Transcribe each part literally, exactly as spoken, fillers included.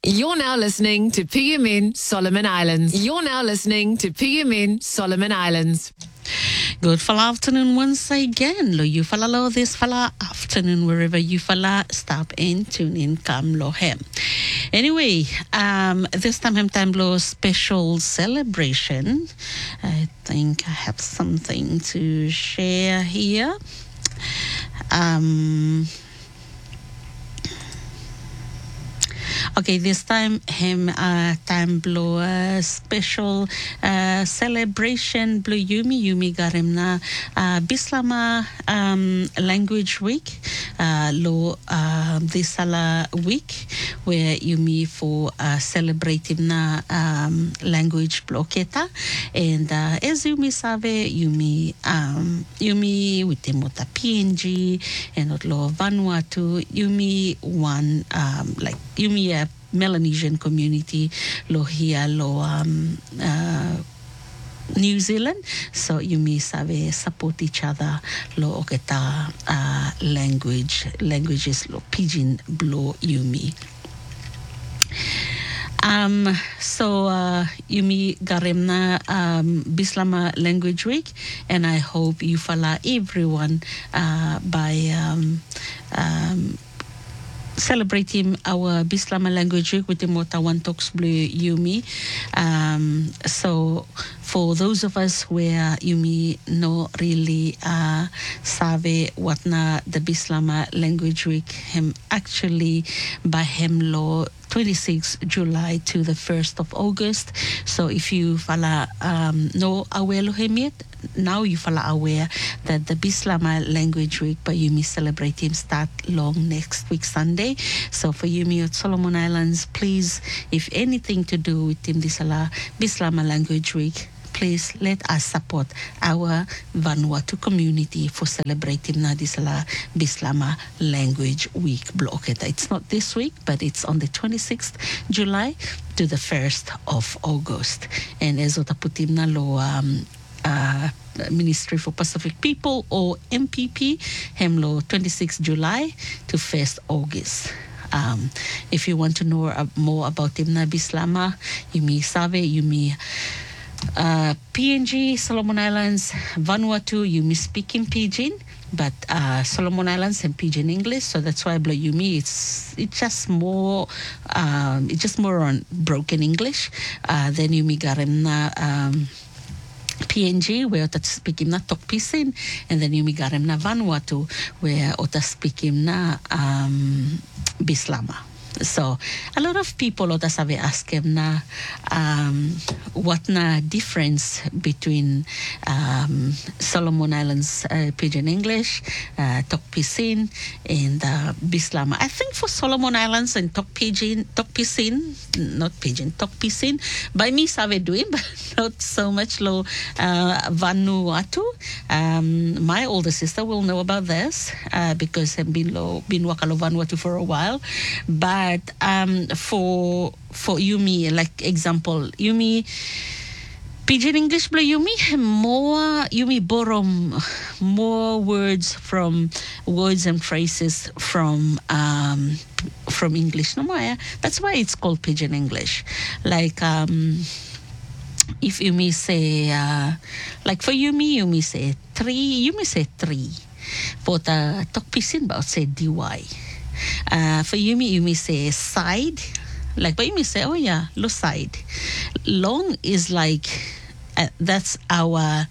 You're now listening to P M N Solomon Islands. You're now listening to P M N Solomon Islands. Good fala afternoon once again. Lo you fala lo this fala afternoon wherever you fala stop and tune in come lo hem. Anyway, um this time hem time lo special celebration. I think I have something to share here. Um Okay, this time him uh time blow uh, special uh celebration blue Yumi Yumi garimna uh Bislama um language week uh lo uh this ala week where Yumi for uh celebrating na um language bloketa and uh, as Yumi save Yumi um Yumi with the mota P N G and lo Vanuatu Yumi one um like Yumi a Melanesian community lo here lo um uh, New Zealand, so you may save support each other lo oketa uh, language languages lo pidgin blow Yumi. Um, so uh, Yumi Garemna um, Bislama Language Week, and I hope you follow everyone uh, by um, um, celebrating our Bislama Language Week with the Motawan Talks Blue Yumi. Um, so for those of us where Yumi no really uh, save what na the Bislama Language Week, him actually by him law twenty-sixth of July to the first of August. So if you fala um, no aware of him yet, now you fala aware that the Bislama Language Week by Yumi celebrating start long next week Sunday. So for Yumi at Solomon Islands, please, if anything to do with Tim Disala Bislama Language Week, please let us support our Vanuatu community for celebrating Nadisala Bislama Language Week blocketa. It's not this week, but it's on the twenty-sixth of July to the first of August. And as Otaputimna lo um, uh, Ministry for Pacific People or M P P, Hemlo twenty-sixth of July to first of August. Um, if you want to know uh, more about Timna Bislama, you may save, you may Uh, P N G, Solomon Islands, Vanuatu, Yumi speak in Pidgin, but uh, Solomon Islands and Pidgin English, so that's why Blow Yumi, it's it's just more, um, it's just more on broken English. Uh, then Yumi Garemna um, P N G, where Ota speak him na Tokpisin, and then Yumi Garemna Vanuatu, where Ota speak him na um, Bislama. So a lot of people otas have asked him na um, what na difference between um, Solomon Islands uh, Pidgin English, uh, Tokpisin, and uh, Bislama. I think for Solomon Islands and Tokpidgin, Tokpisin, not Pidgin, Tokpisin, by me save doing, but not so much lo uh, Vanuatu. Um, my older sister will know about this uh, because I've been lo been wakalo Vanuatu for a while, but But um, for for Yumi, like example, Yumi Pidgin English blow Yumi more Yumi borrow more words from words and phrases from um, from English. No more. That's why it's called Pidgin English. Like um, if Yumi say uh, like for Yumi, Yumi say three. Yumi say three. For the Tokpisin, but say D Y. Uh, for Yumi, Yumi say side. Like, but Yumi say, oh yeah, lo side. Long is like, uh, that's our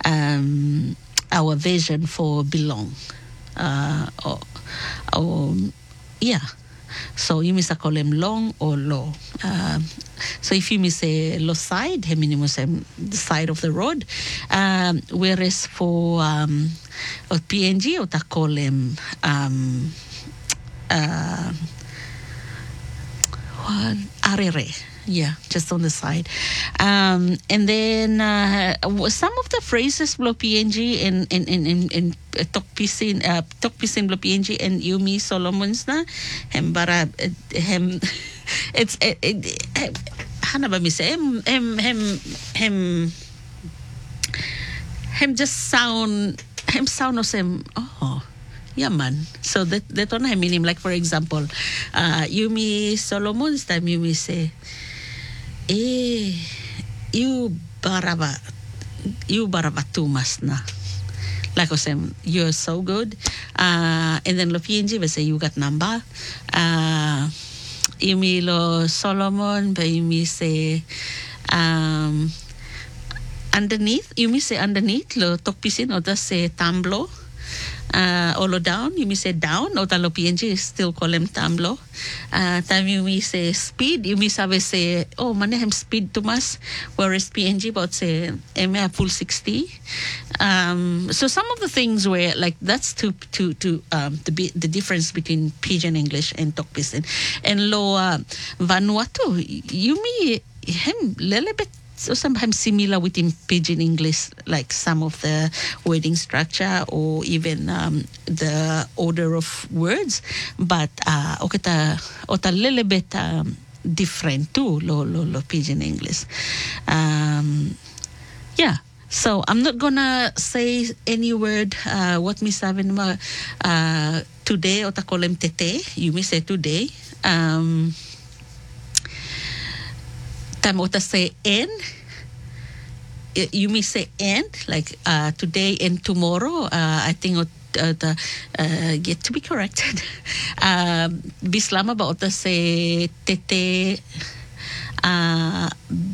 um, our vision for belong. Uh, or, or, yeah. So Yumi say call him long or low. Um, so if Yumi say lo side, he means the side of the road. Um, whereas for um, P N G, ota call him um, Uh, arere, yeah, just on the side. Um, and then uh, some of the phrases blow P N G and and and and, and Tokpisin, uh, Tokpisin blow P N G and Yumi Solomons na hem bara hem it's it, it, it hana ba mi say hem hem hem hem hem just sound hem sound of sem oh yeah man. So that that one I mean him. Like for example, uh, Yumi Solomon's time Yumi say, eh, you baraba, you baraba tumas na. Like I said, you're so good. Uh, and then lo P N G will say you got number. Uh, Yumi lo Solomon, but Yumi say um, underneath. Yumi say underneath lo tokpisin or just say tamblo. Uh, olo down, you may say down, o talo P N G, still call him tamblo. Uh, time you may say speed, you may sabi say, oh, manahem speed to mas, whereas P N G about say, eme full sixty. Um, so some of the things where, like, that's to, to, to, um, to be the difference between Pidgin English and Tokpisin. And lo, uh, Vanuatu, you may, him, little bit, so sometimes similar within Pidgin English, like some of the wording structure or even um, the order of words, but uh, okita ota little bit um, different too, lo lo lo Pidgin English. Um, yeah. So I'm not gonna say any word. Uh, what me sabi naman uh, today ota kolem tete. You may say today. Um, Time ota say en. You may say and, like uh, today and tomorrow. Uh, I think uh, the, uh, get to be corrected. uh, Bislama ba ota say tete uh,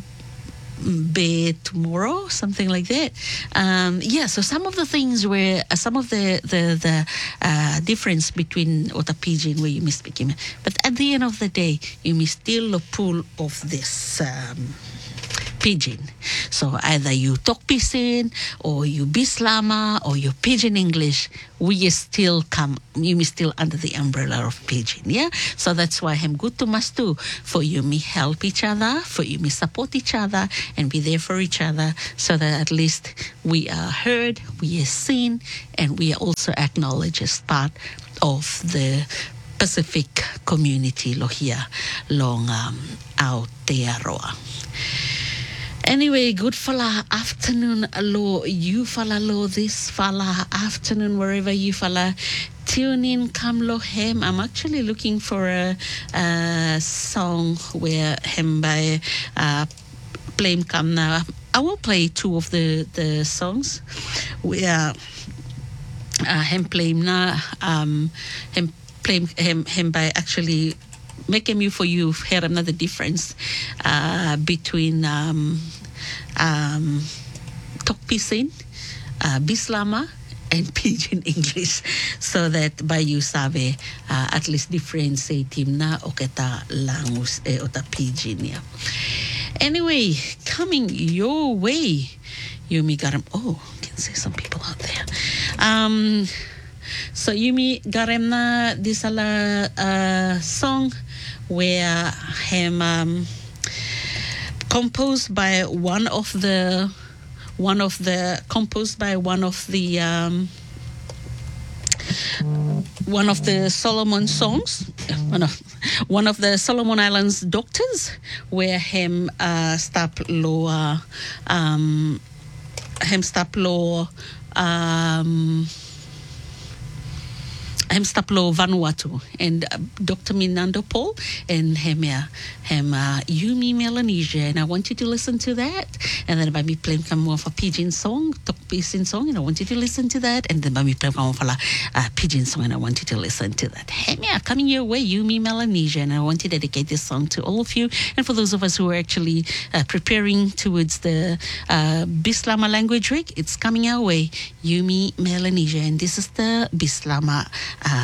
be tomorrow, something like that. Um, yeah, so some of the things where uh, some of the the the uh, difference between ota Pidgin where you may speak him, but at the end of the day, you may still pull off this. Um, Pidgin. So either you Tokpisin or you Bislama or you Pidgin English, we still come, you may still under the umbrella of Pidgin, yeah? So that's why I'm good to must do. For you may help each other, for you may support each other and be there for each other so that at least we are heard, we are seen, and we are also acknowledged as part of the Pacific community lo here long um, Aotearoa. Anyway, good fala afternoon lo you fala lo this fala afternoon wherever you fala tune in come lo hem. I'm actually looking for a, a song where hem by uh play come now. I will play two of the the songs where uh, hem play na um hem play hem hem by actually making you for you hear another difference uh, between um, um, Tokpisin, uh, Bislama, and Pidgin English, so that by you sabe uh, at least differentiate him na o keta langus e ota Pidgin ya. Anyway, coming your way, Yumi Garam. Oh, I can see some people out there. Um, so Yumi Garemna this ala uh, song where him um, composed by one of the one of the composed by one of the um, one of the Solomon songs, one of, one of the Solomon Islands doctors, where him uh, stop lo uh, um, him stop lo um. Hem staplo Vanuatu and uh, Doctor Minando Paul and him uh, him uh, Yumi Melanesia, and I want you to listen to that. And then by me playing some more of a Pidgin song, Tokpisin song, and I want you to listen to that. And then by me playing some more of a uh, Pidgin song, and I want you to listen to that. Hey, yeah, coming your way, Yumi Melanesia, and I want to dedicate this song to all of you, and for those of us who are actually uh, preparing towards the uh, Bislama language week, it's coming our way, Yumi Melanesia, and this is the Bislama. Uh,